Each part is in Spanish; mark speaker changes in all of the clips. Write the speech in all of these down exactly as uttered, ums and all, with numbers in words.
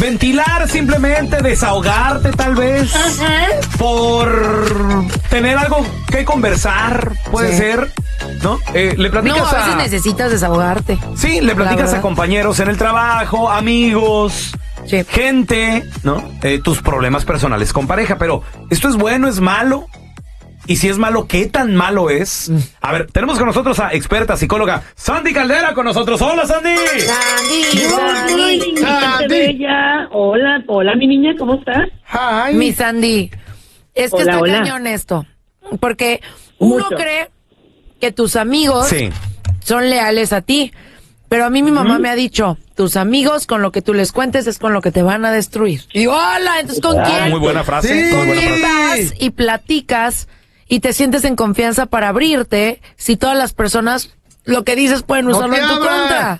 Speaker 1: ventilar, simplemente desahogarte tal vez. Ajá. Por tener algo que conversar, puede sí. ser, ¿no? Eh, le platicas
Speaker 2: no, a veces
Speaker 1: a...
Speaker 2: necesitas desahogarte.
Speaker 1: Sí, le platicas a compañeros en el trabajo, amigos, sí. gente, ¿no? Eh, tus problemas personales con pareja, pero ¿esto es bueno, es malo? Y si es malo, ¿qué tan malo es? A ver, tenemos con nosotros a experta psicóloga Sandy Caldera con nosotros. ¡Hola, Sandy!
Speaker 3: ¡Sandy! ¡Sandy! ¡Sandy! Hola, hola, mi niña, ¿cómo estás?
Speaker 2: Hi. Mi Sandy. Es que hola, está hola. cañón esto. Porque uno Mucho. cree que tus amigos sí. son leales a ti. Pero a mí mi mamá ¿Mm? me ha dicho, tus amigos con lo que tú les cuentes es con lo que te van a destruir. Y digo, hola, entonces ¿con ah, quién?
Speaker 1: Muy buena frase.
Speaker 2: Sí.
Speaker 1: Muy buena
Speaker 2: frase. Vas y platicas y te sientes en confianza para abrirte si todas las personas lo que dices pueden usarlo no en tu contra.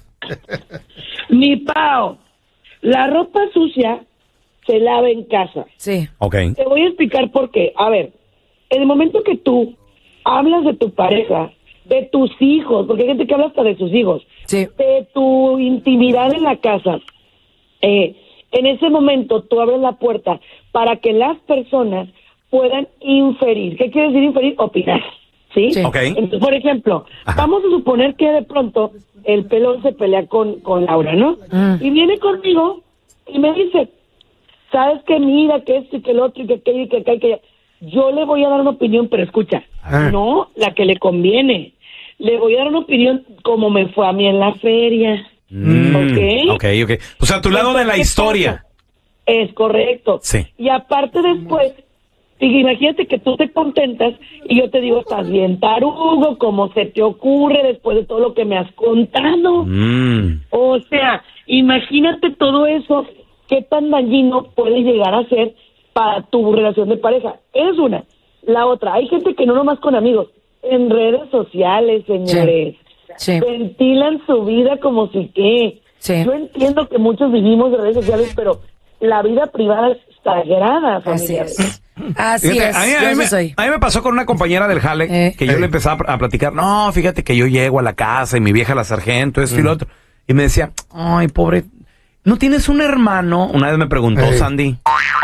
Speaker 3: Mi Pao, la ropa sucia se lava en casa.
Speaker 2: Sí.
Speaker 1: Ok.
Speaker 3: Te voy a explicar por qué. A ver, en el momento que tú hablas de tu pareja, de tus hijos, porque hay gente que habla hasta de sus hijos,
Speaker 2: sí.
Speaker 3: de tu intimidad en la casa, eh, en ese momento tú abres la puerta para que las personas puedan inferir. ¿Qué quiere decir inferir? Opinar, ¿sí?
Speaker 2: sí.
Speaker 1: Okay.
Speaker 3: Entonces, por ejemplo, Ajá. vamos a suponer que de pronto el pelón se pelea con, con Laura, ¿no? Mm. Y viene conmigo y me dice, ¿sabes qué? Mira, que esto y que el otro y que aquello y que aquello, que yo le voy a dar una opinión, pero escucha, ah. no la que le conviene. Le voy a dar una opinión como me fue a mí en la feria.
Speaker 1: Mm, ¿Ok? Ok, ok. O sea, tu lado de la historia.
Speaker 3: Es correcto.
Speaker 1: Sí.
Speaker 3: Y aparte después, imagínate que tú te contentas y yo te digo, estás bien tarugo, ¿cómo se te ocurre después de todo lo que me has contado?
Speaker 1: Mm.
Speaker 3: O sea, imagínate todo eso, qué tan dañino puede llegar a ser para tu relación de pareja. Es una. La otra, hay gente que no nomás con amigos, en redes sociales, señores,
Speaker 2: sí. Sí.
Speaker 3: ventilan su vida como si qué.
Speaker 2: Sí.
Speaker 3: Yo entiendo que muchos vivimos de redes sociales, pero la vida privada es sagrada, familia.
Speaker 2: Así es. Así
Speaker 1: Fíjate,
Speaker 2: es.
Speaker 1: A mí, a, mí me,
Speaker 2: soy.
Speaker 1: a mí me pasó con una compañera del jale
Speaker 2: eh.
Speaker 1: que yo eh. le empezaba a platicar. No, fíjate que yo llego a la casa y mi vieja la sargento, esto mm. y lo otro. Y me decía, ay, pobre, ¿no tienes un hermano? Una vez me preguntó eh. Sandy.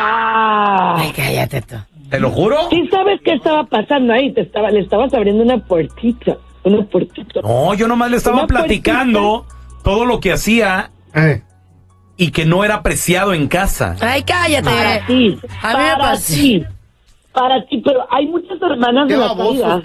Speaker 3: Ah.
Speaker 2: Ay, cállate tú.
Speaker 1: ¿Te lo juro?
Speaker 3: Sí, ¿sabes qué estaba pasando ahí? Te estaba, le estabas abriendo una puertita. Una puertita.
Speaker 1: No, yo nomás le estaba una platicando puertita. todo lo que hacía. Eh. Y que no era apreciado en casa.
Speaker 2: Ay, cállate.
Speaker 3: Para ti.
Speaker 2: A mí
Speaker 3: para
Speaker 2: me pasa.
Speaker 3: ti. Para ti, pero hay muchas hermanas de la vida.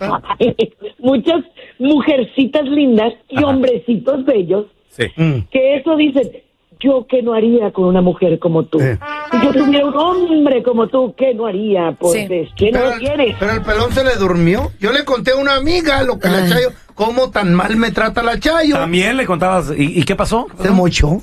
Speaker 3: Muchas mujercitas lindas y Ajá. hombrecitos bellos.
Speaker 1: Sí.
Speaker 3: Que eso dicen, yo qué no haría con una mujer como tú. Eh. Si yo tuviera un hombre como tú, ¿qué no haría? Pues sí. es que no
Speaker 4: pero,
Speaker 3: lo quieres.
Speaker 4: Pero el pelón se le durmió. Yo le conté a una amiga lo que Ay. la Chayo, cómo tan mal me trata la Chayo.
Speaker 1: También le contabas, ¿y, y qué pasó?
Speaker 4: Se mochó.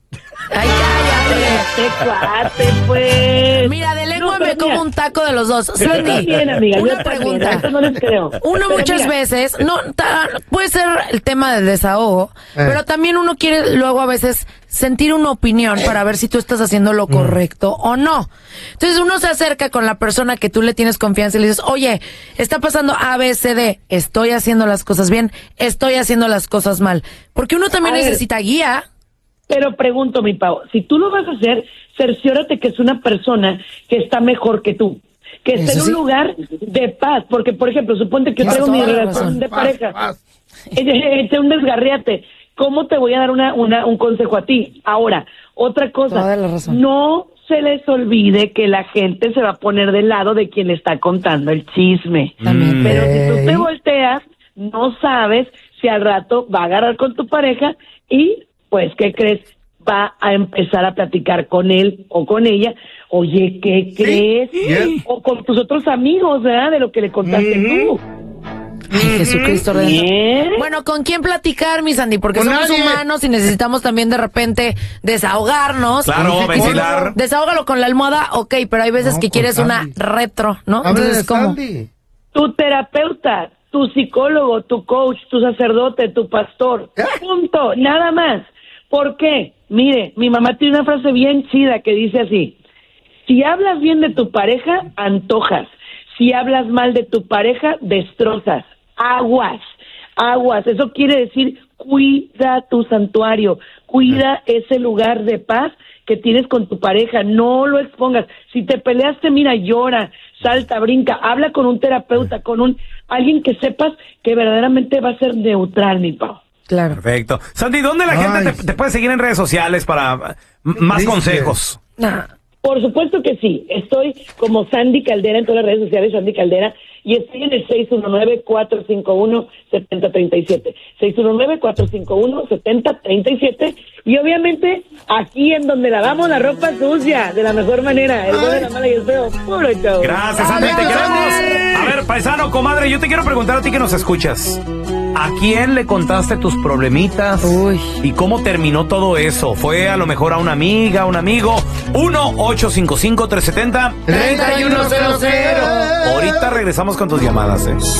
Speaker 2: Ay, cállate.
Speaker 3: Este cuate, pues.
Speaker 2: Mira, de lengua no, me como mira. un taco de los dos. Sandy,
Speaker 3: bien, amiga,
Speaker 2: una pregunta.
Speaker 3: Esto no les creo.
Speaker 2: Uno pero muchas mira. veces, no, ta, puede ser el tema del desahogo, eh. pero también uno quiere luego a veces sentir una opinión para ver si tú estás haciendo lo correcto mm. o no. Entonces uno se acerca con la persona que tú le tienes confianza y le dices, oye, está pasando A, B, C, D, estoy haciendo las cosas bien, estoy haciendo las cosas mal. Porque uno también a necesita ver. guía.
Speaker 3: Pero pregunto, mi Pau, si tú lo vas a hacer, cerciórate que es una persona que está mejor que tú, que esté en un sí? lugar de paz, porque, por ejemplo, suponte que yo tengo mi relación de pareja, este un desgarriate, ¿cómo te voy a dar una, una un consejo a ti? Ahora, otra cosa, no se les olvide que la gente se va a poner del lado de quien está contando el chisme.
Speaker 2: También.
Speaker 3: Pero si tú te volteas, no sabes si al rato va a agarrar con tu pareja y pues, ¿qué crees? Va a empezar a platicar con él o con ella. Oye, ¿qué crees? Sí, yeah. O con tus otros amigos, ¿verdad? De lo que le contaste mm-hmm. tú.
Speaker 2: Ay, Jesucristo redentor. Bueno, ¿con quién platicar, mi Sandy? Porque
Speaker 4: con
Speaker 2: somos
Speaker 4: nadie.
Speaker 2: humanos y necesitamos también de repente desahogarnos.
Speaker 1: Claro, ventilar.
Speaker 2: Desahógalo con la almohada, ok, pero hay veces no, que quieres Sandy. Una retro, ¿no?
Speaker 4: Hable
Speaker 2: Entonces, ¿cómo?
Speaker 4: Sandy.
Speaker 3: Tu terapeuta, tu psicólogo, tu coach, tu sacerdote, tu pastor. ¿Eh? Punto, nada más. ¿Por qué? Mire, mi mamá tiene una frase bien chida que dice así: si hablas bien de tu pareja, antojas. Si hablas mal de tu pareja, destrozas. Aguas, aguas. Eso quiere decir, cuida tu santuario, cuida ese lugar de paz que tienes con tu pareja, no lo expongas. Si te peleaste, mira, llora, salta, brinca, habla con un terapeuta, con un alguien que sepas que verdaderamente va a ser neutral, mi Pau.
Speaker 2: Claro.
Speaker 1: Perfecto. Sandy, ¿dónde la
Speaker 4: Ay.
Speaker 1: gente te, te puede seguir en redes sociales para m- más
Speaker 4: Dice.
Speaker 1: consejos?
Speaker 2: Nah.
Speaker 3: Por supuesto que sí. Estoy como Sandy Caldera en todas las redes sociales, Sandy Caldera, y estoy en el seis uno nueve, cuatro cinco uno, siete cero tres siete. seis uno nueve, cuatro cinco uno, siete cero tres siete. Y obviamente aquí en donde lavamos la ropa sucia de la mejor manera. El bueno, la mala y el feo. Puro show.
Speaker 1: Gracias, Sandy, te queremos. A ver, paisano, comadre, yo te quiero preguntar a ti que nos escuchas. ¿A quién le contaste tus problemitas?
Speaker 2: Uy.
Speaker 1: ¿Y cómo terminó todo eso? ¿Fue a lo mejor a una amiga, a un amigo? uno ocho cinco cinco, tres siete cero, tres uno cero cero. Ahorita regresamos con tus llamadas, eh.